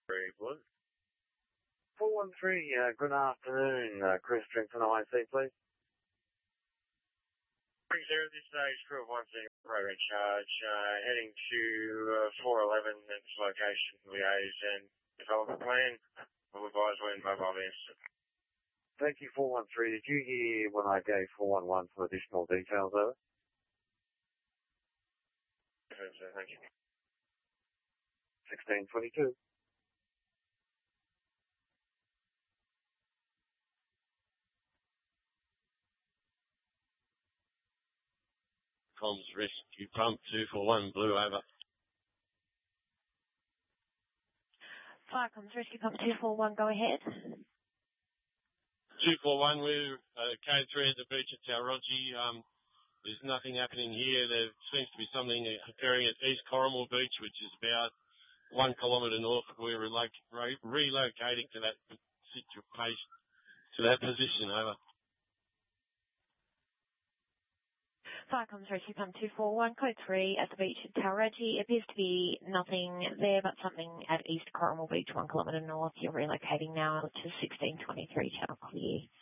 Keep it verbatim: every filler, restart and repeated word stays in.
Very good. four one three, uh, good afternoon. Uh, Chris Strington, I C, please. Three zero, this stage, crew of one zero, radar in charge, uh, heading to uh, four eleven, its location, liaise and development plan. We'll advise when mobile is. Thank you, four one three. Did you hear when I gave four one one some additional details over? Thank you. sixteen twenty-two. Comms rescue pump two four one, blue over. Fire comms rescue pump two four one, go ahead. two four one, we're uh, K three at the beach at Tauroggi. Um, there's nothing happening here. There seems to be something occurring at East Corrimal Beach, which is about one kilometre north. We're reloc re relocating to that situation, to that position, over. Fire comms rescue pump two four one, code three at the beach at Tauroggi. Appears to be nothing there, but something at East Corrimal Beach, one kilometre north. You're relocating now to sixteen twenty-three, channel clear.